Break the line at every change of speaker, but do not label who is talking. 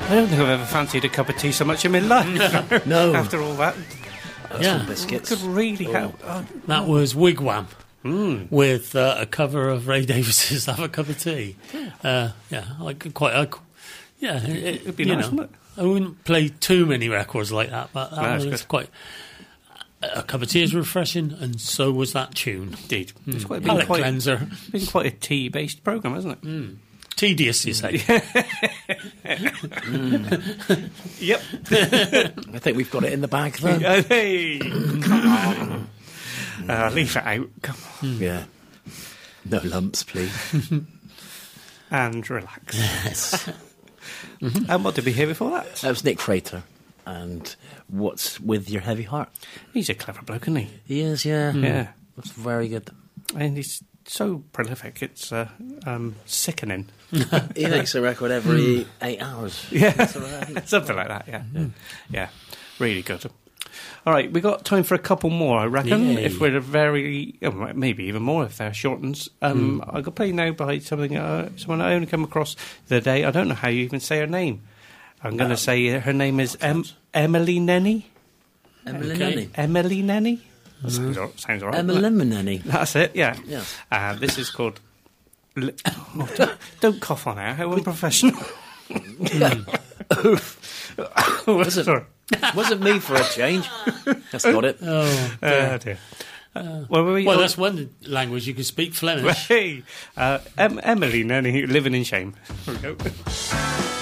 I don't think I've ever fancied a cup of tea so much in my life.
No.
After all that.
Some biscuits.
Could really help.
That was Wigwam with a cover of Ray Davies's "Have a Cup of Tea."
It'd be nice, wouldn't it?
I wouldn't play too many records like that, but that was
good.
quite. A cup of tea is refreshing, and so was that tune.
Indeed. It's
Palate cleanser.
Been quite a tea-based programme, hasn't it?
Tedious, you say?
Yep.
I think we've got it in the bag, though.
Hey, come on. Leave it out. Come on.
Yeah. No lumps, please.
And relax.
Yes.
And what did we hear before that?
That was Nick Frater. And What's With Your Heavy Heart?
He's a clever bloke, isn't he?
He is, yeah.
Yeah.
That's very good.
And he's so prolific, it's sickening.
He makes a record every 8 hours.
Yeah, something like that, yeah. Yeah, really good. All right, we got time for a couple more, I reckon.
Yay.
If we're maybe even more if they're shortens. I got played now by someone I only come across the other day. I don't know how you even say her name. I'm going to say her name is Emily Nenny.
Emily Nenny.
Emily Nenny? That sounds all right.
Emily Nenny.
That's it, yeah.
Yes.
This is called... don't cough on air, how unprofessional.
Wasn't me for a change. That's not it.
Oh,
dear.
well, that's one language you can speak, Flemish.
Hey, Emily Nenny, living in shame. Here we go.